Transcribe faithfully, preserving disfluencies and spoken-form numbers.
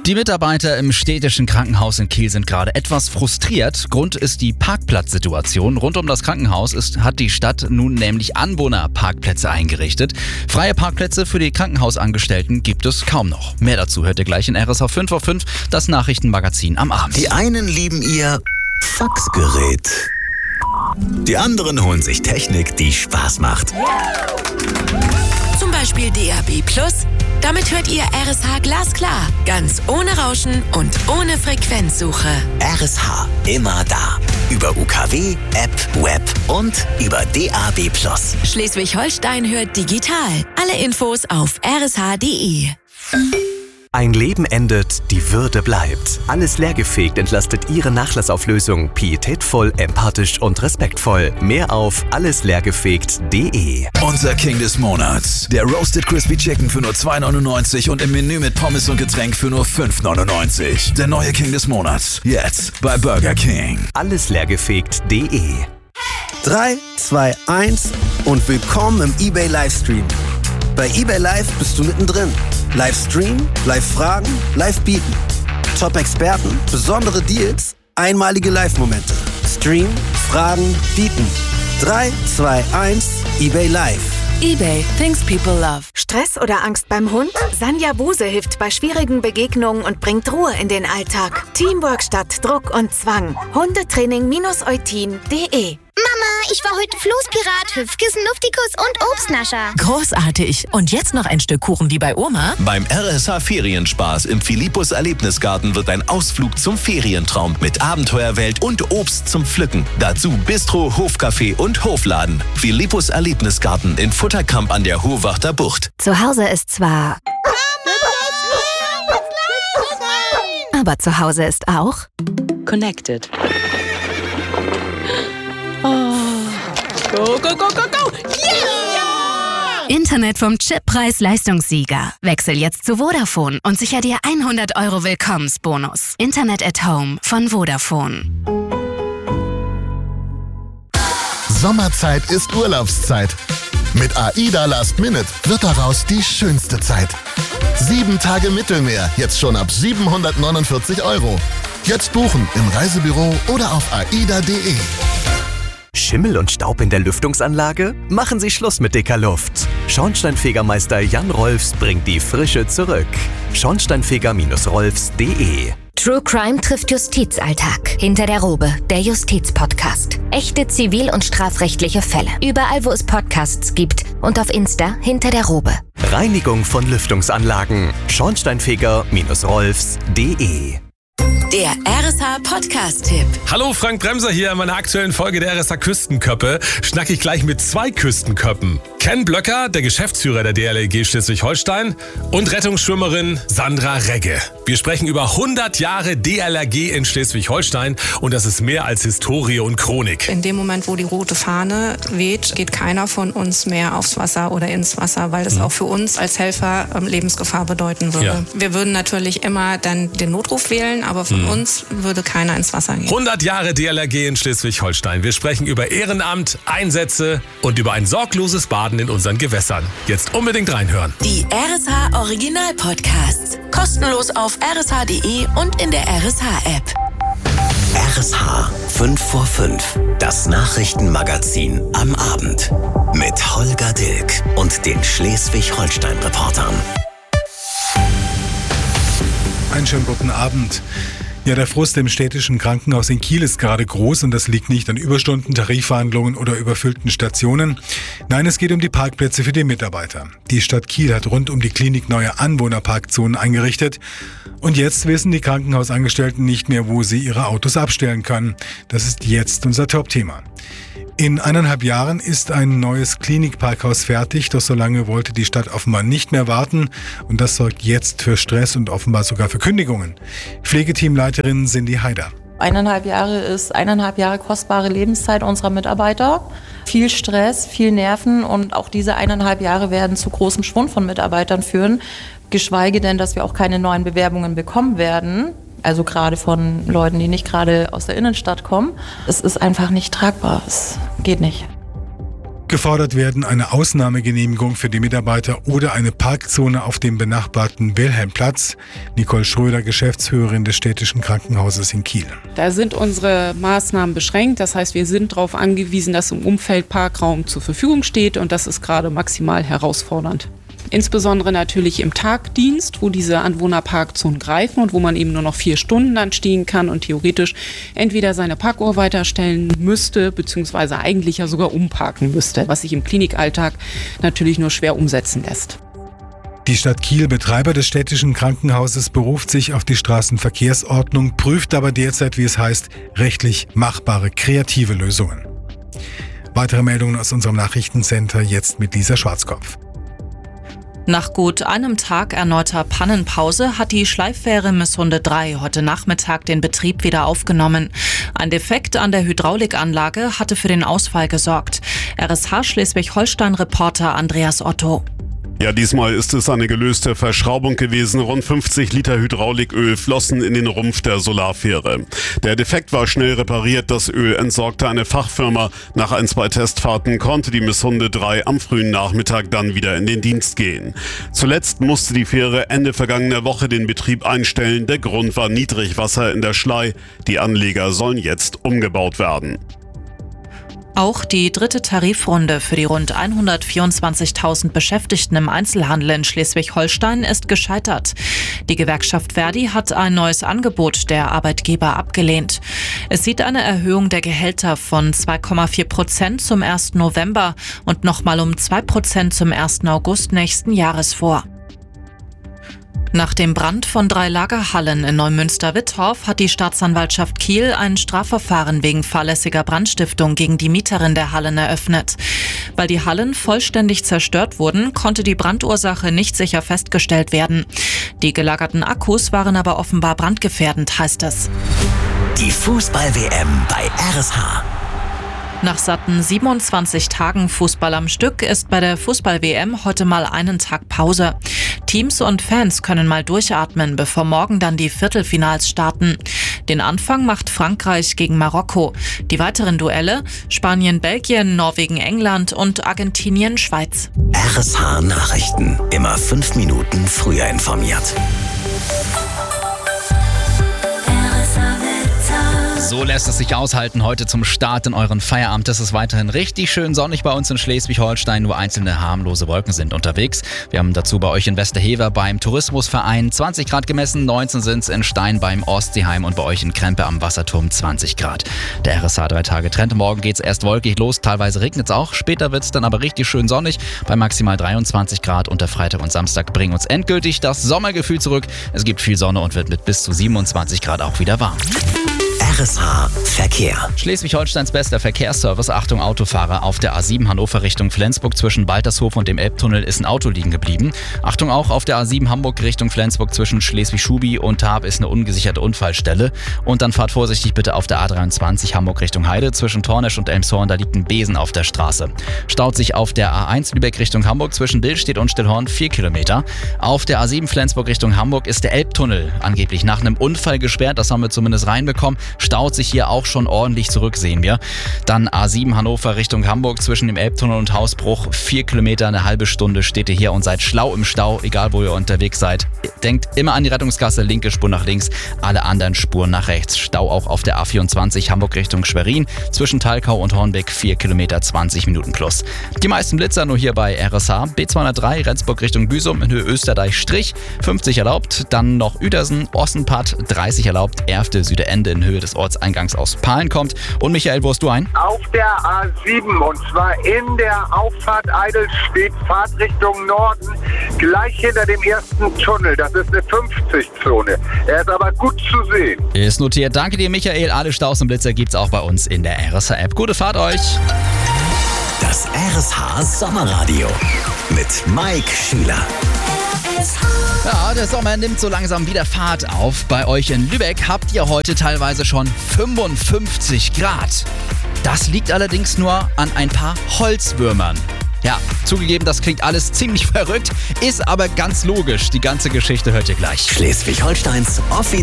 Die Mitarbeiter im städtischen Krankenhaus in Kiel sind gerade etwas frustriert. Grund ist die Parkplatzsituation. Rund um das Krankenhaus ist, hat die Stadt nun nämlich Anwohnerparkplätze eingerichtet. Freie Parkplätze für die Krankenhausangestellten gibt es kaum noch. Mehr dazu hört ihr gleich in R S H fünf vor fünf, das Nachrichtenmagazin am Abend. Die einen lieben ihr Faxgerät. Die anderen holen sich Technik, die Spaß macht. Zum Beispiel D A B Plus. Damit hört ihr R S H glasklar, ganz ohne Rauschen und ohne Frequenzsuche. R S H, immer da. Über U K W, App, Web und über D A B Plus. Schleswig-Holstein hört digital. Alle Infos auf r s h punkt d e. Ein Leben endet, die Würde bleibt. Alles leergefegt entlastet Ihre Nachlassauflösung pietätvoll, empathisch und respektvoll. Mehr auf allesleergefegt punkt d e. Unser King des Monats. Der Roasted Crispy Chicken für nur zwei neunundneunzig und im Menü mit Pommes und Getränk für nur fünf neunundneunzig. Der neue King des Monats. Jetzt bei Burger King. Allesleergefegt punkt d e. drei, zwei, eins und willkommen im eBay Livestream. Bei eBay Live bist du mittendrin. Livestream, Live-Fragen, Live-Bieten. Top-Experten, besondere Deals, einmalige Live-Momente. Stream, Fragen, Bieten. drei, zwei, eins, eBay Live. eBay, things people love. Stress oder Angst beim Hund? Sanja Buse hilft bei schwierigen Begegnungen und bringt Ruhe in den Alltag. Teamwork statt Druck und Zwang. Hundetraining-eutin punkt d e. Mama, ich war heute Floßpirat, Hüpfkissen, Luftikus und Obstnascher. Großartig. Und jetzt noch ein Stück Kuchen wie bei Oma? Beim R S H Ferienspaß im Philippus Erlebnisgarten wird ein Ausflug zum Ferientraum mit Abenteuerwelt und Obst zum Pflücken. Dazu Bistro, Hofcafé und Hofladen. Philippus Erlebnisgarten in Futterkamp an der Hohwachter Bucht. Zu Hause ist zwar... Aber zu Hause ist auch... Connected. Oh. Go, go, go, go, go! Yeah! Internet vom Chippreis-Leistungssieger. Wechsel jetzt zu Vodafone und sicher dir hundert Euro Willkommensbonus. Internet at Home von Vodafone. Sommerzeit ist Urlaubszeit. Mit AIDA Last Minute wird daraus die schönste Zeit. Sieben Tage Mittelmeer, jetzt schon ab siebenhundertneunundvierzig Euro. Jetzt buchen im Reisebüro oder auf aida punkt d e. Schimmel und Staub in der Lüftungsanlage? Machen Sie Schluss mit dicker Luft. Schornsteinfegermeister Jan Rolfs bringt die Frische zurück. Schornsteinfeger Rolfs punkt d e. True Crime trifft Justizalltag. Hinter der Robe, der Justiz-Podcast. Echte zivil- und strafrechtliche Fälle. Überall, wo es Podcasts gibt. Und auf Insta hinter der Robe. Reinigung von Lüftungsanlagen. Schornsteinfeger Rolfs punkt d e. Der R S H Podcast-Tipp. Hallo, Frank Bremser hier. In meiner aktuellen Folge der R S H Küstenköppe schnack ich gleich mit zwei Küstenköppen. Ken Blöcker, der Geschäftsführer der D L R G Schleswig-Holstein, und Rettungsschwimmerin Sandra Regge. Wir sprechen über hundert Jahre D L R G in Schleswig-Holstein und das ist mehr als Historie und Chronik. In dem Moment, wo die rote Fahne weht, geht keiner von uns mehr aufs Wasser oder ins Wasser, weil das mhm. auch für uns als Helfer Lebensgefahr bedeuten würde. Ja. Wir würden natürlich immer dann den Notruf wählen, aber von mhm. uns würde keiner ins Wasser gehen. hundert Jahre D L R G in Schleswig-Holstein. Wir sprechen über Ehrenamt, Einsätze und über ein sorgloses Baden in unseren Gewässern. Jetzt unbedingt reinhören. Die R S H Original Podcasts. Kostenlos auf r s h punkt d e und in der R S H-App. R S H fünf vor fünf. Das Nachrichtenmagazin am Abend. Mit Holger Dilk und den Schleswig-Holstein-Reportern. Einen schönen guten Abend. Ja, der Frust im städtischen Krankenhaus in Kiel ist gerade groß und das liegt nicht an Überstunden, Tarifverhandlungen oder überfüllten Stationen. Nein, es geht um die Parkplätze für die Mitarbeiter. Die Stadt Kiel hat rund um die Klinik neue Anwohnerparkzonen eingerichtet. Und jetzt wissen die Krankenhausangestellten nicht mehr, wo sie ihre Autos abstellen können. Das ist jetzt unser Top-Thema. In eineinhalb Jahren ist ein neues Klinikparkhaus fertig, doch so lange wollte die Stadt offenbar nicht mehr warten und das sorgt jetzt für Stress und offenbar sogar für Kündigungen. Pflegeteamleiterin Cindy Haider. Eineinhalb Jahre ist eineinhalb Jahre kostbare Lebenszeit unserer Mitarbeiter. Viel Stress, viel Nerven und auch diese eineinhalb Jahre werden zu großem Schwund von Mitarbeitern führen, geschweige denn, dass wir auch keine neuen Bewerbungen bekommen werden. Also gerade von Leuten, die nicht gerade aus der Innenstadt kommen. Es ist einfach nicht tragbar. Es geht nicht. Gefordert werden eine Ausnahmegenehmigung für die Mitarbeiter oder eine Parkzone auf dem benachbarten Wilhelmplatz. Nicole Schröder, Geschäftsführerin des Städtischen Krankenhauses in Kiel. Da sind unsere Maßnahmen beschränkt. Das heißt, wir sind darauf angewiesen, dass im Umfeld Parkraum zur Verfügung steht und das ist gerade maximal herausfordernd. Insbesondere natürlich im Tagdienst, wo diese Anwohnerparkzonen greifen und wo man eben nur noch vier Stunden dann stehen kann und theoretisch entweder seine Parkuhr weiterstellen müsste, beziehungsweise eigentlich ja sogar umparken müsste, was sich im Klinikalltag natürlich nur schwer umsetzen lässt. Die Stadt Kiel, Betreiber des städtischen Krankenhauses, beruft sich auf die Straßenverkehrsordnung, prüft aber derzeit, wie es heißt, rechtlich machbare, kreative Lösungen. Weitere Meldungen aus unserem Nachrichtencenter jetzt mit Lisa Schwarzkopf. Nach gut einem Tag erneuter Pannenpause hat die Schleiffähre Misshunde drei heute Nachmittag den Betrieb wieder aufgenommen. Ein Defekt an der Hydraulikanlage hatte für den Ausfall gesorgt. R S H Schleswig-Holstein-Reporter Andreas Otto. Ja, diesmal ist es eine gelöste Verschraubung gewesen. Rund fünfzig Liter Hydrauliköl flossen in den Rumpf der Solarfähre. Der Defekt war schnell repariert. Das Öl entsorgte eine Fachfirma. Nach ein, zwei Testfahrten konnte die Misshunde drei am frühen Nachmittag dann wieder in den Dienst gehen. Zuletzt musste die Fähre Ende vergangener Woche den Betrieb einstellen. Der Grund war Niedrigwasser in der Schlei. Die Anleger sollen jetzt umgebaut werden. Auch die dritte Tarifrunde für die rund hundertvierundzwanzigtausend Beschäftigten im Einzelhandel in Schleswig-Holstein ist gescheitert. Die Gewerkschaft Verdi hat ein neues Angebot der Arbeitgeber abgelehnt. Es sieht eine Erhöhung der Gehälter von zwei Komma vier Prozent zum ersten November und nochmal um zwei Prozent zum ersten August nächsten Jahres vor. Nach dem Brand von drei Lagerhallen in Neumünster-Wittorf hat die Staatsanwaltschaft Kiel ein Strafverfahren wegen fahrlässiger Brandstiftung gegen die Mieterin der Hallen eröffnet. Weil die Hallen vollständig zerstört wurden, konnte die Brandursache nicht sicher festgestellt werden. Die gelagerten Akkus waren aber offenbar brandgefährdend, heißt es. Die Fußball-W M bei R S H. Nach satten siebenundzwanzig Tagen Fußball am Stück ist bei der Fußball-W M heute mal einen Tag Pause. Teams und Fans können mal durchatmen, bevor morgen dann die Viertelfinals starten. Den Anfang macht Frankreich gegen Marokko. Die weiteren Duelle: Spanien, Belgien, Norwegen, England und Argentinien, Schweiz. R S H Nachrichten. Immer fünf Minuten früher informiert. So lässt es sich aushalten heute zum Start in euren Feierabend. Es ist weiterhin richtig schön sonnig bei uns in Schleswig-Holstein. Nur einzelne harmlose Wolken sind unterwegs. Wir haben dazu bei euch in Westerhever beim Tourismusverein zwanzig Grad gemessen, neunzehn sind es in Stein beim Ostseeheim und bei euch in Krempe am Wasserturm zwanzig Grad. Der R S H drei Tage Trend. Morgen geht es erst wolkig los, teilweise regnet es auch. Später wird es dann aber richtig schön sonnig bei maximal dreiundzwanzig Grad. Und der Freitag und Samstag bringen uns endgültig das Sommergefühl zurück. Es gibt viel Sonne und wird mit bis zu siebenundzwanzig Grad auch wieder warm. R S H Verkehr. Schleswig-Holsteins bester Verkehrsservice. Achtung Autofahrer. Auf der A sieben Hannover Richtung Flensburg zwischen Baltershof und dem Elbtunnel ist ein Auto liegen geblieben. Achtung auch auf der A sieben Hamburg Richtung Flensburg zwischen Schleswig-Schubi und Tarp ist eine ungesicherte Unfallstelle. Und dann fahrt vorsichtig bitte auf der A dreiundzwanzig Hamburg Richtung Heide zwischen Tornesch und Elmshorn. Da liegt ein Besen auf der Straße. Staut sich auf der A eins Lübeck Richtung Hamburg zwischen Billstedt und Stillhorn vier Kilometer. Auf der A sieben Flensburg Richtung Hamburg ist der Elbtunnel angeblich nach einem Unfall gesperrt. Das haben wir zumindest reinbekommen. Staut sich hier auch schon ordentlich zurück, sehen wir. Dann A sieben Hannover Richtung Hamburg zwischen dem Elbtunnel und Hausbruch. Vier Kilometer, eine halbe Stunde steht ihr hier und seid schlau im Stau, egal wo ihr unterwegs seid. Denkt immer an die Rettungsgasse, linke Spur nach links, alle anderen Spuren nach rechts. Stau auch auf der A vierundzwanzig Hamburg Richtung Schwerin zwischen Thalkau und Hornbeck, vier Kilometer, zwanzig Minuten plus. Die meisten Blitzer nur hier bei R S H. B zweihundertdrei Rendsburg Richtung Büsum in Höhe Österdeich-Strich, fünfzig erlaubt. Dann noch Uedersen, Ossenpatt, dreißig erlaubt. Erfte Süderende in Höhe des Ortseingangs aus Pahlen kommt. Und Michael, wo hast du ein? Auf der A sieben und zwar in der Auffahrt Eidelstedt, Fahrtrichtung Norden, gleich hinter dem ersten Tunnel. Das ist eine fünfzig-Zone. Er ist aber gut zu sehen. Ist notiert. Danke dir, Michael. Alle Staus und Blitzer gibt's auch bei uns in der R S H-App. Gute Fahrt euch! Das R S H Sommerradio mit Mike Schüler. Ja, der Sommer nimmt so langsam wieder Fahrt auf. Bei euch in Lübeck habt ihr heute teilweise schon fünfundfünfzig Grad. Das liegt allerdings nur an ein paar Holzwürmern. Ja, zugegeben, das klingt alles ziemlich verrückt, ist aber ganz logisch. Die ganze Geschichte hört ihr gleich. Schleswig-Holsteins offiziell